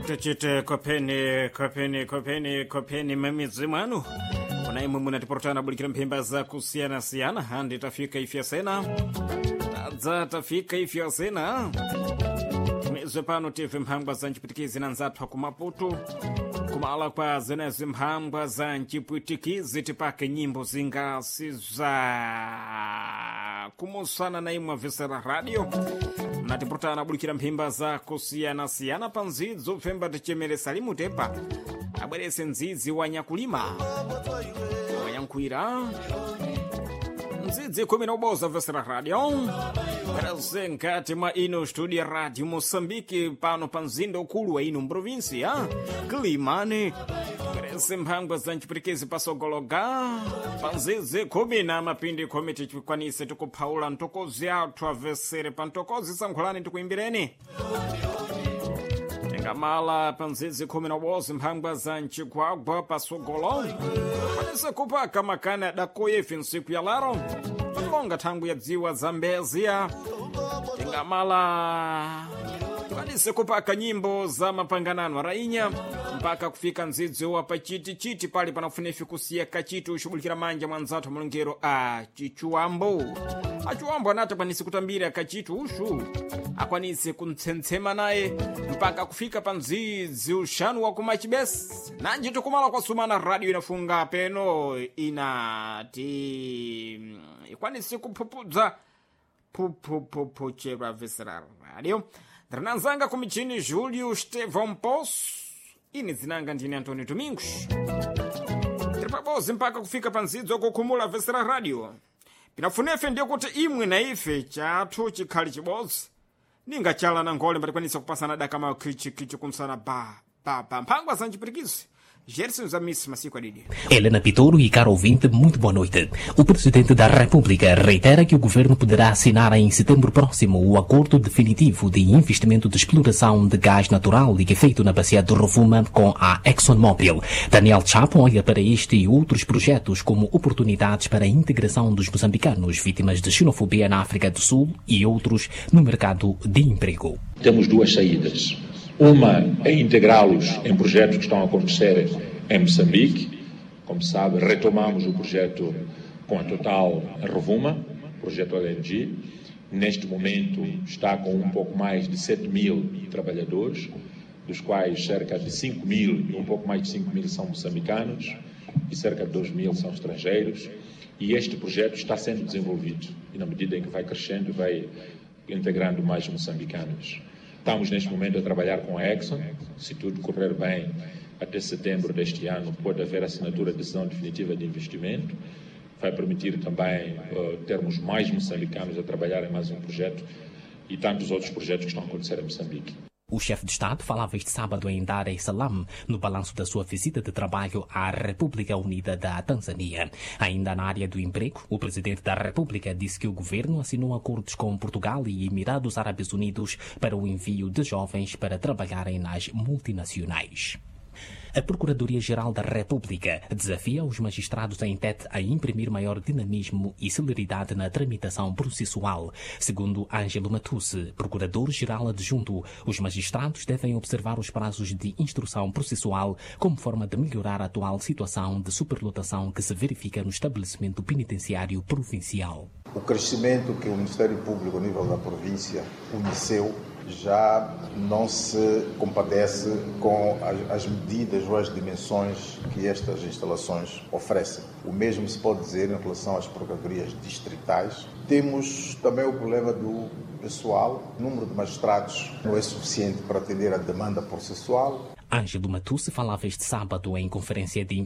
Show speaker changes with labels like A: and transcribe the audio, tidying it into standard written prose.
A: Tuchite kopeni mamizi mwanu unaimwe munatiportana bulikira mphemba za kusiyana-siyana handi tafika ifya sena tafika ifya sena mezwe pano teve mphambwa za ncipwitikizi na nzathu kumaputu kumala kwa zenezi mphambwa za ncipwitikizi tipake nyimbo zingasi za kumusana na imwe visera radio mnatiportana bulikira mphemba za kusiyana-siyana pa nzidzo pfemba tichemere salimu tepa abwerese nzizi wa nyakulima wanyankwira nzidzi kumi na uboza vesera radio perese nkati mwa ino studio radio Mosambiki pano pa mzinda ukulu wa ino mprovinsia Kilimani perese mphangwa za ncipwitikizi pasogologa pa nzidzi kumi na mapindi komiti chikwanise tikuphaula ntokozi athu avesere pa ntokozi sankhulani tikuimbireni tengamala pa nzidzi kumi na uboza mphangwa za ncigwagwa pasogolo kwanise kupaka makani adakoyefi nsiku ya laro longa thangu ya dziwa za mbezia tengamala kwanise kupaka nyimbo za mapanganano a rainya mpaka kufika nzidzi wa pachiti-chiti pali panafunefi kusiya kachiti ushubulikira manja mwanzathu mulongero a chichuambo achuambo anati akwanise kutambira kachiti ushu akwanise kuntsentsema naye mpaka kufika pa nzidzi ushanu wa kumachibesi nanji tikumala kwa sumana radio inafunga peno inati ikwanise kuphupudza chera visera radio drananzanga kumichini Julio Estevão Poço ini zinanga ndine Antônio Domingos tiripabozi mpaka kufika pa nzidzo kukhumula vesera radio pinafunefe ndiyo kuti imwe na ife chathu chikhali chibodzi ningachala na ngole mbatikwanisa kupasana dakama kichi kumsana mphangwa za ncipwitikizi Gerson Zamis masiku adidi.
B: Helena Pitoro e caro ouvinte, muito boa noite. O Presidente da República reitera que o Governo poderá assinar em setembro próximo o acordo definitivo de investimento de exploração de gás natural e que é feito na bacia de Rovuma com a ExxonMobil. Daniel Chapo olha para este e outros projetos como oportunidades para a integração dos moçambicanos vítimas de xenofobia na África do Sul e outros no mercado de emprego.
C: Temos duas saídas. Uma é integrá-los em projetos que estão a acontecer em Moçambique. Como sabe, retomamos o projeto com a Total em Rovuma, projeto LNG. Neste momento está com um pouco mais de 7.000 trabalhadores, dos quais cerca de 5.000, um pouco mais de 5.000 são moçambicanos e cerca de 2.000 são estrangeiros. E este projeto está sendo desenvolvido e, na medida em que vai crescendo, vai integrando mais moçambicanos. Estamos neste momento a trabalhar com a Exxon. Se tudo correr bem, até setembro deste ano pode haver assinatura de decisão definitiva de investimento. Vai permitir também termos mais moçambicanos a trabalhar em mais um projeto e tantos outros projetos que estão a acontecer em Moçambique.
B: O chefe de Estado falava este sábado em Dar es Salaam, no balanço da sua visita de trabalho à República Unida da Tanzânia. Ainda na área do emprego, o presidente da República disse que o governo assinou acordos com Portugal e Emirados Árabes Unidos para o envio de jovens para trabalharem nas multinacionais. A Procuradoria-Geral da República desafia os magistrados em Tete a imprimir maior dinamismo e celeridade na tramitação processual. Segundo Ângelo Matusse, Procurador-Geral Adjunto, os magistrados devem observar os prazos de instrução processual como forma de melhorar a atual situação de superlotação que se verifica no estabelecimento penitenciário provincial.
D: O crescimento que o Ministério Público, a nível da província, conheceu já não se compadece com as medidas ou as dimensões que estas instalações oferecem. O mesmo se pode dizer em relação às procuradorias distritais. Temos também o problema do pessoal. O número de magistrados não é suficiente para atender à demanda processual.
B: Ângelo Matusse falava este sábado em conferência de